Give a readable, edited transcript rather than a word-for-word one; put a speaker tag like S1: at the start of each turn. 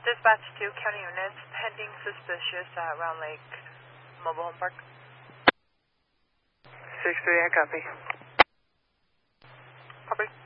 S1: Dispatch 2, county units, pending suspicious at Round Lake Mobile Home Park.
S2: 6-3, I copy.
S1: Copy.